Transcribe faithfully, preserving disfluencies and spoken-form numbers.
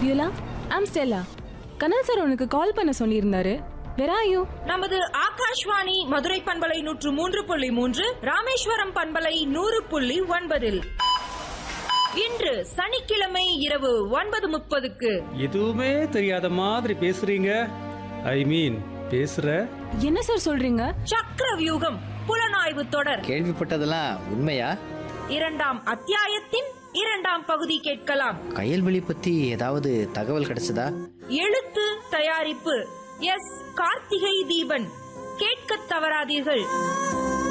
வியூலா, I'm Stella. Kanal sir உனக்கு கால் பண்ண சொல்லியிருந்தாரு. Where are you? நமது ஆகாஷ்வாணி மதுரை பண்பலை நூற்று மூன்று புள்ளி மூன்று, ராமேஸ்வரம் பண்பலை நூறு புள்ளி ஒன்பதில் இன்று சனிக்கிழமை இரவு ஒன்பது முப்பதுக்கு. எதுவுமே தெரியாத மாதிரி பேசுறீங்க. ஐ மீன் பேசுற. என்ன சார் சொல்றீங்க? சக்கர வியூகம் புலனாய்வு தொடர். கேள்விப்பட்டதெல்லாம் உண்மையா? இரண்டாம் அத்தியாயத்தின் இரண்டாம் பகுதி கேட்கலாம். கயல்வெளி பத்தி ஏதாவது தகவல் கிடைச்சதா? எழுத்து தயாரிப்பு எஸ் கார்த்திகை தீபன். கேட்க தவறாதீர்கள்.